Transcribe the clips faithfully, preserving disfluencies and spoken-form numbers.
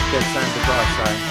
that signs the cross, Si.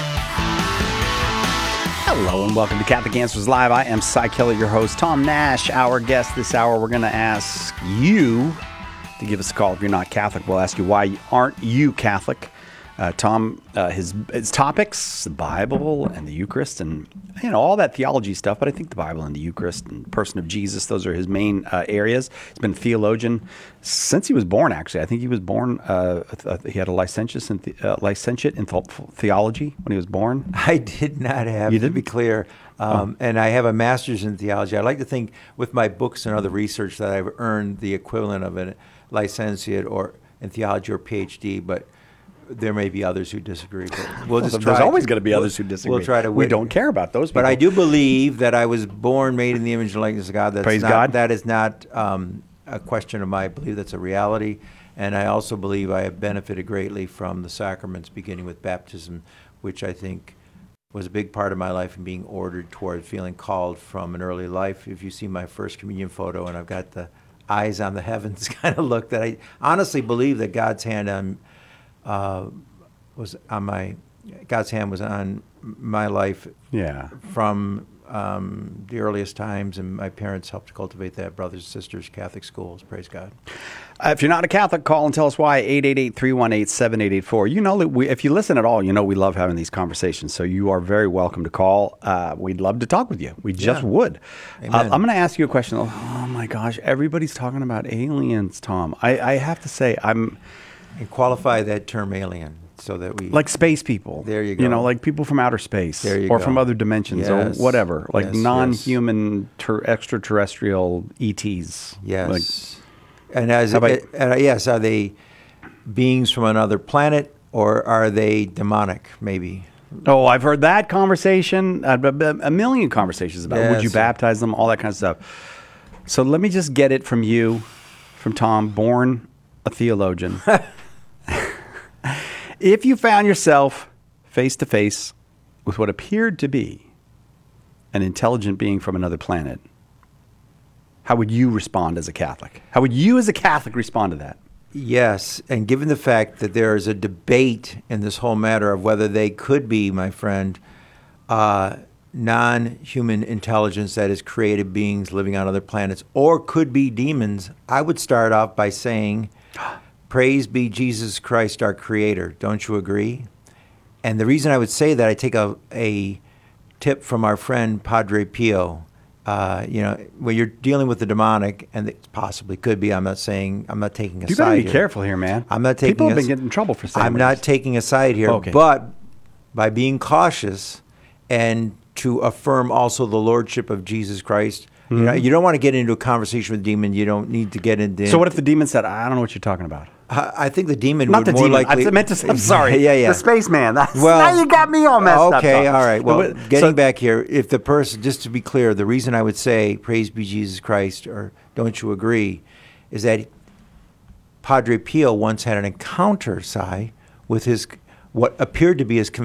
Hello and welcome to Catholic Answers Live. I am Cy Kelly, your host. Tom Nash, our guest this hour. We're going to ask you to give us a call if you're not Catholic. We'll ask you why aren't you Catholic. Uh, Tom, uh, his his topics, the Bible and the Eucharist, and you know all that theology stuff. But I think the Bible and the Eucharist and the person of Jesus, those are his main uh, areas. He's been a theologian since he was born. Actually, I think he was born. Uh, he had a licentiate in, the, uh, licentiate in th- theology when he was born. I did not have. You to didn't? be clear, um, oh. and I have a master's in theology. I like to think with my books and other research that I've earned the equivalent of a licentiate or in theology or PhD, but. There may be others who disagree, but we'll just try. There's always to, going to be we'll, others who disagree. We'll try to. We wait. don't care about those people. But I do believe that I was born, made in the image and likeness of God. That's Praise not, God. That is not um, a question of mine. I believe that's a reality. And I also believe I have benefited greatly from the sacraments, beginning with baptism, which I think was a big part of my life and being ordered toward feeling called from an early life. If you see my first communion photo, and I've got the eyes on the heavens kind of look, that I honestly believe that God's hand on uh, was on my, God's hand was on my life yeah. from um, the earliest times, and my parents helped cultivate that, brothers and sisters, Catholic schools, praise God. Uh, if you're not a Catholic, call and tell us why, eight eight eight, three one eight, seven eight eight four. You know that we, if you listen at all, you know we love having these conversations, so you are very welcome to call. Uh, we'd love to talk with you. We just Yeah. would. Uh, Amen. I'm going to ask you a question. Oh my gosh, everybody's talking about aliens, Tom. I, I have to say, I'm... And qualify that term alien. So that we like space people. There you go. You know, like people from outer space There you or go. from other dimensions Yes. or whatever, like Yes, non-human ter- extraterrestrial E Ts. Yes. Like, and as How about- it, uh, yes, are they beings from another planet or are they demonic? Maybe. oh, I've heard that conversation, uh, b- b- a million conversations about would you Yes. baptize them, all that kind of stuff. So let me just get it from you, from Tom, born a theologian. If you found yourself face to face with what appeared to be an intelligent being from another planet, how would you respond as a Catholic? How would you as a Catholic respond to that? Yes, and given the fact that there is a debate in this whole matter of whether they could be, my friend, uh, non-human intelligence that is created beings living on other planets, or could be demons, I would start off by saying, praise be Jesus Christ, our Creator. Don't you agree? And the reason I would say that, I take a, a tip from our friend Padre Pio. Uh, you know, when you're dealing with the demonic, and it possibly could be, I'm not saying, I'm not taking a You side better be here. careful here, man. I'm not taking People have a- been getting in trouble for saying I'm what not it is. taking a side here, Okay. but by being cautious and to affirm also the lordship of Jesus Christ. You know, you don't want to get into a conversation with a demon. You don't need to get into. So what if the demon said, I don't know what you're talking about? I, I think the demon Not would the more demon. likely. I meant to say, I'm sorry. Yeah, yeah. The spaceman. That's, Well, now you got me all messed up. Okay, Tom. all right. Well, But- getting so- back here, if the person, just to be clear, the reason I would say, praise be Jesus Christ, or don't you agree, is that Padre Pio once had an encounter, Si, with his, what appeared to be his